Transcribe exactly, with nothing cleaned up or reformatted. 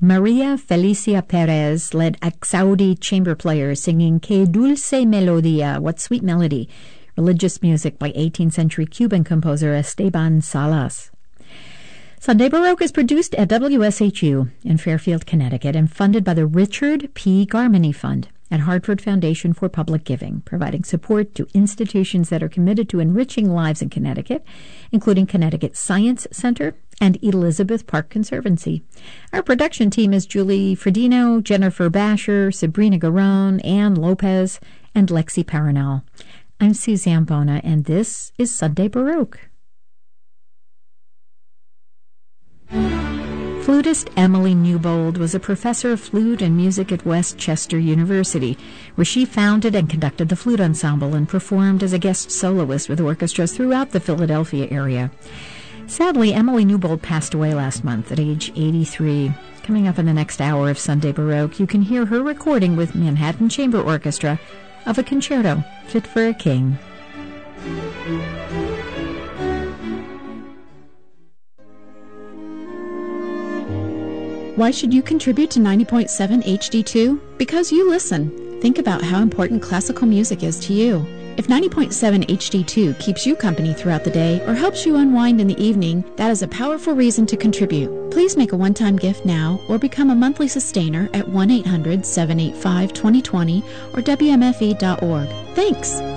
Maria Felicia Perez led Axaudi chamber players singing Que Dulce Melodia, What Sweet Melody, religious music by eighteenth century Cuban composer Esteban Salas. Sunday Baroque is produced at W S H U in Fairfield, Connecticut, and funded by the Richard P. Garmany Fund and Hartford Foundation for Public Giving, providing support to institutions that are committed to enriching lives in Connecticut, including Connecticut Science Center and Elizabeth Park Conservancy. Our production team is Julie Fredino, Jennifer Basher, Sabrina Garone, Ann Lopez, and Lexi Paranel. I'm Suzanne Bona, and this is Sunday Baroque. Flutist Emily Newbold was a professor of flute and music at West Chester University, where she founded and conducted the flute ensemble and performed as a guest soloist with orchestras throughout the Philadelphia area. Sadly, Emily Newbold passed away last month at age eighty-three. Coming up in the next hour of Sunday Baroque, you can hear her recording with Manhattan Chamber Orchestra of a concerto fit for a king. Why should you contribute to ninety point seven H D two? Because you listen. Think about how important classical music is to you. If ninety point seven H D two keeps you company throughout the day or helps you unwind in the evening, that is a powerful reason to contribute. Please make a one-time gift now or become a monthly sustainer at one eight hundred seven eight five two zero two zero or W M F E dot org. Thanks!